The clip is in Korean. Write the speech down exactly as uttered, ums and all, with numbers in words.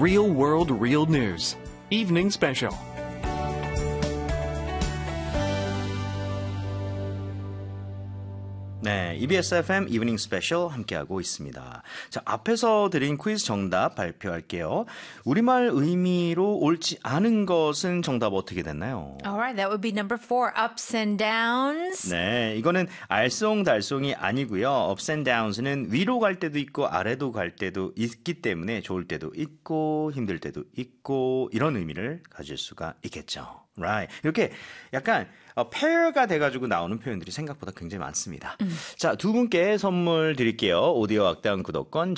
Real World Real News Evening Special. 네, 이비에스 에프엠 이브닝 스페셜 함께하고 있습니다. 자, 앞에서 드린 퀴즈 정답 발표할게요. 우리말 의미로 옳지 않은 것은 정답 어떻게 됐나요? Alright, that would be number four, ups and downs. 네, 이거는 알쏭달쏭이 아니고요. ups and downs는 위로 갈 때도 있고 아래도 갈 때도 있기 때문에 좋을 때도 있고 힘들 때도 있고 이런 의미를 가질 수가 있겠죠. Right. 이렇게 약간 어, pair가 돼가지고 나오는 표현들이 생각보다 굉장히 많습니다. 음. 자, 두 분께 선물 드릴게요. 오디오 악당 구독권